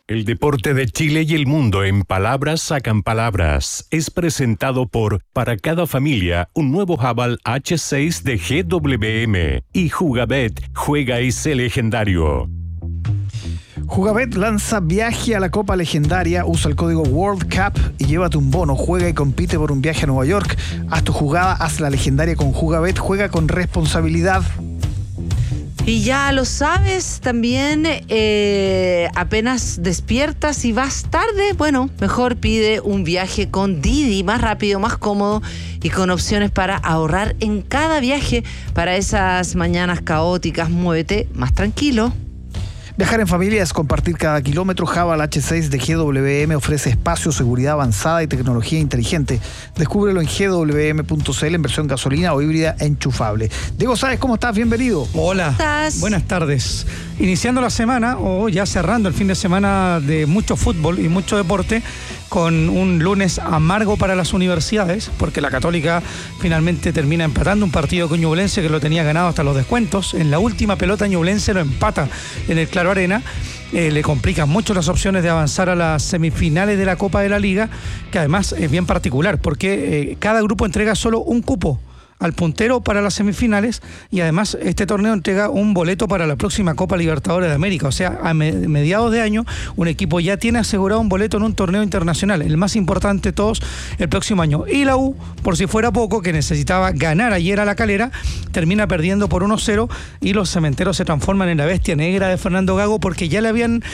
El deporte de Chile y el mundo en palabras sacan palabras. Es presentado por Para cada familia, un nuevo Haval H6 de GWM. Y Jugabet, juega y sé legendario. Jugabet lanza viaje a la Copa Legendaria. Usa el código World Cup y llévate un bono. Juega y compite por un viaje a Nueva York. Haz tu jugada, haz la legendaria con Jugabet. Juega con responsabilidad. Y ya lo sabes, también apenas despiertas y vas tarde, bueno, mejor pide un viaje con Didi, más rápido, más cómodo y con opciones para ahorrar en cada viaje. Para esas mañanas caóticas, muévete más tranquilo. Viajar en familia es compartir cada kilómetro. Haval H6 de GWM ofrece espacio, seguridad avanzada y tecnología inteligente. Descúbrelo en gwm.cl en versión gasolina o híbrida enchufable. Diego Sáez, ¿cómo estás? Bienvenido. Hola, ¿Estás? Buenas tardes. Iniciando la semana o ya cerrando el fin de semana de mucho fútbol y mucho deporte, con un lunes amargo para las universidades, porque la Católica finalmente termina empatando un partido con Ñublense que lo tenía ganado hasta los descuentos. En la última pelota Ñublense lo empata en el Claro Arena. Le complican mucho las opciones de avanzar a las semifinales de la Copa de la Liga, que además es bien particular, porque cada grupo entrega solo un cupo al puntero para las semifinales, y además este torneo entrega un boleto para la próxima Copa Libertadores de América. O sea, a mediados de año un equipo ya tiene asegurado un boleto en un torneo internacional, el más importante de todos, el próximo año. Y la U, por si fuera poco, que necesitaba ganar ayer a La Calera, termina perdiendo por 1-0 y los cementeros se transforman en la bestia negra de Fernando Gago, porque ya le habían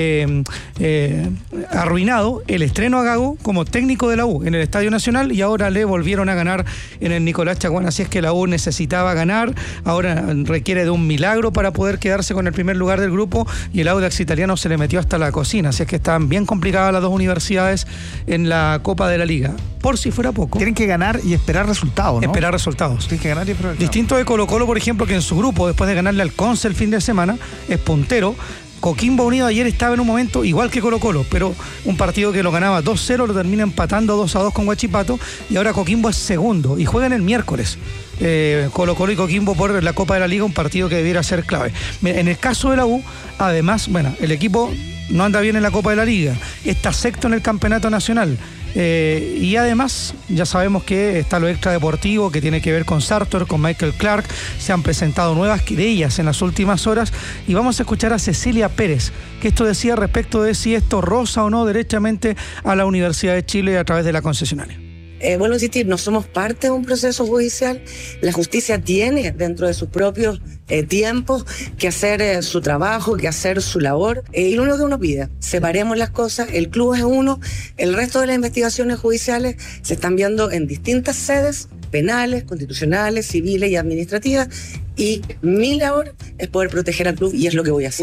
arruinado el estreno a Gago como técnico de la U en el Estadio Nacional, y ahora le volvieron a ganar en el Nicolás Chaguán. Así es que la U necesitaba ganar, ahora requiere de un milagro para poder quedarse con el primer lugar del grupo, y el Audax italiano se le metió hasta la cocina. Así es que están bien complicadas las dos universidades en la Copa de la Liga. Por si fuera poco, Tienen que ganar y esperar resultados, ¿no? esperar resultados. Tienen que ganar y esperar. Distinto de Colo-Colo, por ejemplo, que en su grupo, después de ganarle al Conce el fin de semana, es puntero. Coquimbo Unido ayer estaba en un momento igual que Colo-Colo, pero un partido que lo ganaba 2-0 lo termina empatando 2-2 con Huachipato, y ahora Coquimbo es segundo y juegan el miércoles. Colo-Colo y Coquimbo por la Copa de la Liga, un partido que debiera ser clave. En el caso de la U, además, bueno, el equipo no anda bien en la Copa de la Liga, está sexto en el Campeonato Nacional. Y además ya sabemos que está lo extradeportivo que tiene que ver con Sartor, con Michael Clark. Se han presentado nuevas querellas en las últimas horas, y vamos a escuchar a Cecilia Pérez, que esto decía respecto de si esto roza o no derechamente a la Universidad de Chile a través de la concesionaria. Vuelvo a insistir, no somos parte de un proceso judicial. La justicia tiene dentro de sus propios tiempos que hacer su trabajo, que hacer su labor. Y lo único que uno pide, separemos las cosas, el club es uno, el resto de las investigaciones judiciales se están viendo en distintas sedes penales, constitucionales, civiles y administrativas, y mi labor es poder proteger al club, y es lo que voy a hacer.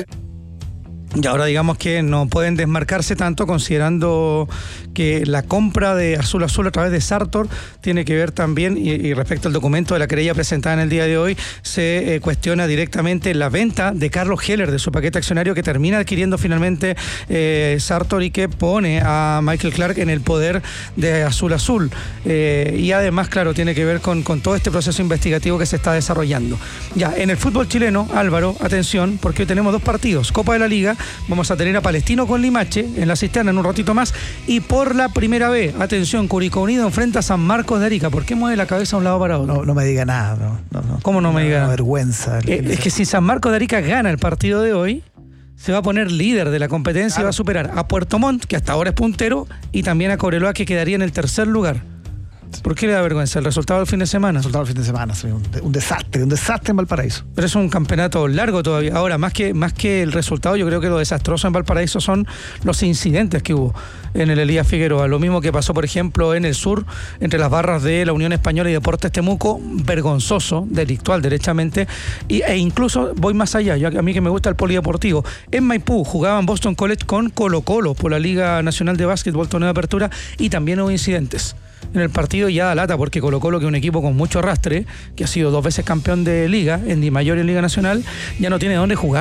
Y ahora digamos que no pueden desmarcarse tanto, considerando que la compra de Azul Azul a través de Sartor tiene que ver también, y respecto al documento de la querella presentada en el día de hoy, se cuestiona directamente la venta de Carlos Heller, de su paquete accionario, que termina adquiriendo finalmente Sartor, y que pone a Michael Clark en el poder de Azul Azul. Y además, claro, tiene que ver con todo este proceso investigativo que se está desarrollando. Ya, en el fútbol chileno, Álvaro, atención, porque hoy tenemos dos partidos. Copa de la Liga, vamos a tener a Palestino con Limache en la Cisterna en un ratito más, y por la primera vez, atención, Curicó Unido enfrenta a San Marcos de Arica. ¿Por qué mueve la cabeza a un lado para otro? No me diga nada. No. ¿Cómo no me diga nada? Vergüenza. Es que si San Marcos de Arica gana el partido de hoy, se va a poner líder de la competencia, claro. Y va a superar a Puerto Montt, que hasta ahora es puntero, y también a Cobreloa, que quedaría en el tercer lugar. ¿Por qué le da vergüenza? ¿El resultado del fin de semana? El resultado del fin de semana, sí, un desastre en Valparaíso. Pero es un campeonato largo todavía. Ahora, más que el resultado, yo creo que lo desastroso en Valparaíso son los incidentes que hubo en el Elías Figueroa. Lo mismo que pasó, por ejemplo, en el sur, entre las barras de la Unión Española y Deportes Temuco, vergonzoso, delictual derechamente, e incluso voy más allá. A mí que me gusta el polideportivo, en Maipú jugaban Boston College con Colo-Colo por la Liga Nacional de Básquetbol, torneo de apertura, y también hubo incidentes en el partido. Ya da lata, porque Colo-Colo, que es un equipo con mucho arrastre, que ha sido 2 veces campeón de Liga, en Di Mayor y en Liga Nacional, ya no tiene dónde jugar.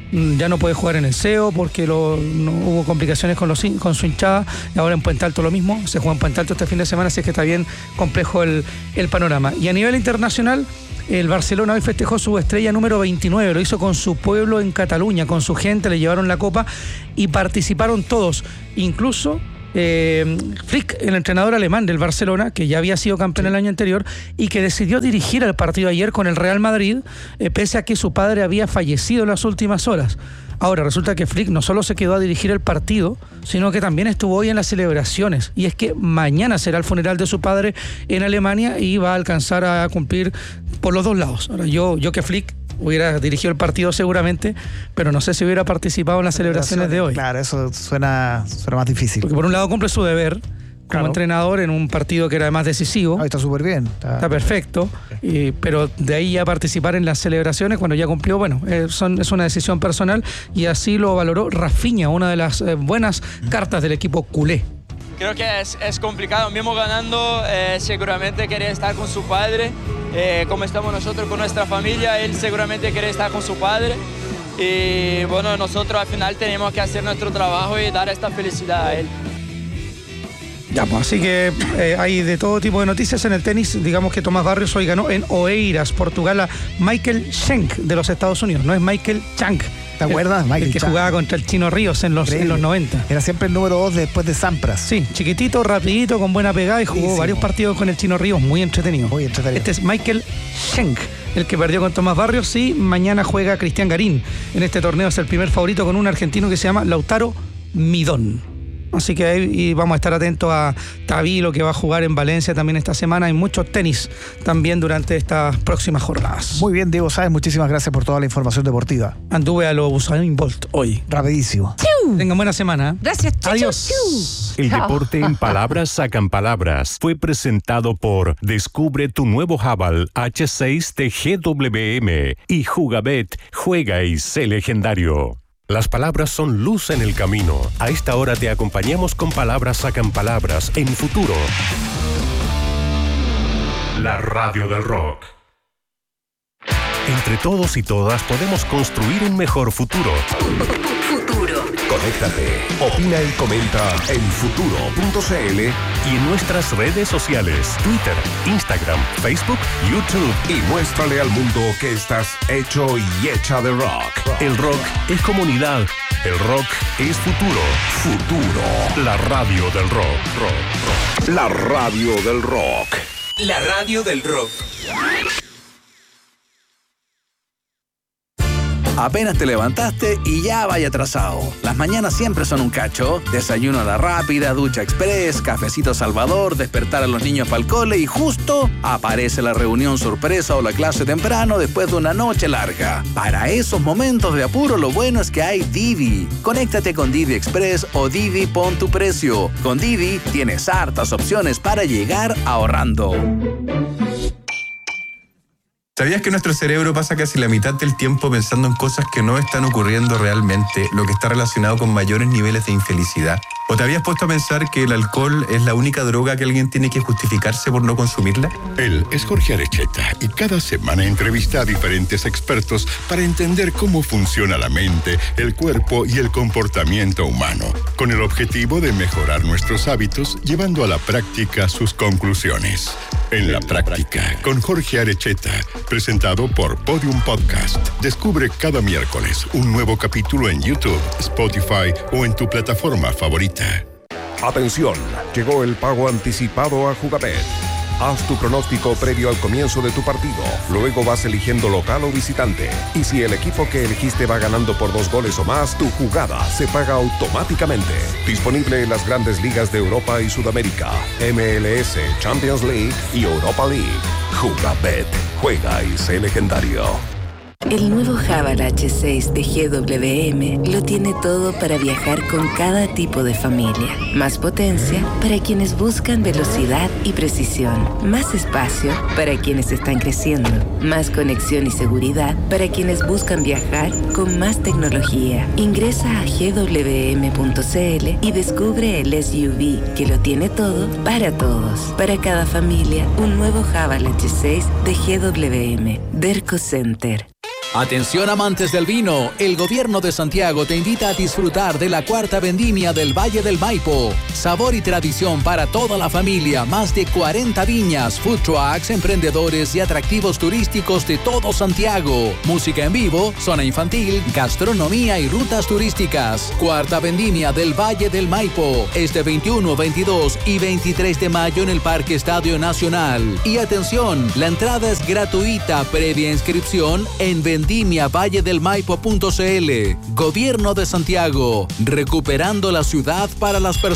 ya no puede jugar en el SEO porque no hubo complicaciones con su hinchada, y ahora en Puente Alto lo mismo, se juega en Puente Alto este fin de semana, así es que está bien complejo el panorama. Y a nivel internacional, el Barcelona hoy festejó su estrella número 29, lo hizo con su pueblo en Cataluña, con su gente, le llevaron la copa y participaron todos, incluso Flick, el entrenador alemán del Barcelona, que ya había sido campeón el año anterior y que decidió dirigir el partido ayer con el Real Madrid, pese a que su padre había fallecido en las últimas horas. Ahora, resulta que Flick no solo se quedó a dirigir el partido, sino que también estuvo hoy en las celebraciones. Y es que mañana será el funeral de su padre en Alemania y va a alcanzar a cumplir por los dos lados. Ahora, yo que Flick hubiera dirigido el partido seguramente, pero no sé si hubiera participado en las celebraciones de hoy. Claro, eso suena más difícil. Porque por un lado cumple su deber como entrenador en un partido que era además decisivo. Está súper bien. Está perfecto. Pero de ahí a participar en las celebraciones cuando ya cumplió, bueno, es una decisión personal y así lo valoró Rafinha, una de las buenas cartas del equipo culé. Creo que es complicado, mismo ganando, seguramente quiere estar con su padre, como estamos nosotros con nuestra familia, él seguramente quiere estar con su padre y bueno, nosotros al final tenemos que hacer nuestro trabajo y dar esta felicidad a él. Ya, pues así que hay de todo tipo de noticias en el tenis. Digamos que Tomás Barrios hoy ganó en Oeiras, Portugal, a Michael Schenk de los Estados Unidos, no es Michael Chang. ¿Te acuerdas? Michael el que Chang jugaba contra el Chino Ríos en los 90. Era siempre el número 2 después de Sampras. Sí, chiquitito, rapidito, con buena pegada y jugó varios partidos con el Chino Ríos, muy entretenido. Este es Michael Schenk, el que perdió con Tomás Barrios, y mañana juega Cristian Garín. En este torneo es el primer favorito con un argentino que se llama Lautaro Midón. Así que ahí vamos a estar atentos a Tavilo, que va a jugar en Valencia también esta semana. Hay mucho tenis también durante estas próximas jornadas. Muy bien, Diego Sáenz, muchísimas gracias por toda la información deportiva. Anduve a lo Usain Bolt hoy. Rapidísimo. Tengan buena semana. Gracias. Adiós. El deporte en palabras sacan palabras. Fue presentado por Descubre tu nuevo Haval H6 de GWM y Jugabet, juega y sé legendario. Las palabras son luz en el camino. A esta hora te acompañamos con Palabras Sacan Palabras en Futuro. La radio del rock. Entre todos y todas podemos construir un mejor futuro. Conéctate, opina y comenta en futuro.cl y en nuestras redes sociales, Twitter, Instagram, Facebook, YouTube. Y muéstrale al mundo que estás hecho y hecha de rock. El rock es comunidad. El rock es futuro. Futuro. La radio del rock. La radio del rock. La radio del rock. Apenas te levantaste y ya vaya atrasado. Las mañanas siempre son un cacho. Desayuno a la rápida, ducha express, cafecito Salvador, despertar a los niños para el cole y justo aparece la reunión sorpresa o la clase temprano después de una noche larga. Para esos momentos de apuro, lo bueno es que hay Didi. Conéctate con Didi Express o Didi Pon tu Precio. Con Didi tienes hartas opciones para llegar ahorrando. ¿Sabías que nuestro cerebro pasa casi la mitad del tiempo pensando en cosas que no están ocurriendo realmente, lo que está relacionado con mayores niveles de infelicidad? ¿O te habías puesto a pensar que el alcohol es la única droga que alguien tiene que justificarse por no consumirla? Él es Jorge Arecheta y cada semana entrevista a diferentes expertos para entender cómo funciona la mente, el cuerpo y el comportamiento humano, con el objetivo de mejorar nuestros hábitos llevando a la práctica sus conclusiones. En la práctica, con Jorge Arecheta, presentado por Podium Podcast. Descubre cada miércoles un nuevo capítulo en YouTube, Spotify o en tu plataforma favorita. Atención, llegó el pago anticipado a Jugabet. Haz tu pronóstico previo al comienzo de tu partido. Luego vas eligiendo local o visitante. Y si el equipo que elegiste va ganando por 2 goles o más, tu jugada se paga automáticamente. Disponible en las grandes ligas de Europa y Sudamérica, MLS, Champions League y Europa League. Jugabet, juega y sé legendario. El nuevo Haval H6 de GWM lo tiene todo para viajar con cada tipo de familia. Más potencia para quienes buscan velocidad y precisión. Más espacio para quienes están creciendo. Más conexión y seguridad para quienes buscan viajar con más tecnología. Ingresa a gwm.cl y descubre el SUV que lo tiene todo para todos. Para cada familia, un nuevo Haval H6 de GWM. Derco Center. Atención amantes del vino, el Gobierno de Santiago te invita a disfrutar de la cuarta vendimia del Valle del Maipo. Sabor y tradición para toda la familia, más de 40 viñas, food trucks, emprendedores y atractivos turísticos de todo Santiago. Música en vivo, zona infantil, gastronomía y rutas turísticas. Cuarta vendimia del Valle del Maipo, este 21, 22 y 23 de mayo en el Parque Estadio Nacional. Y atención, la entrada es gratuita previa inscripción en vendimiavalledelmaipo.cl. Gobierno de Santiago, recuperando la ciudad para las personas.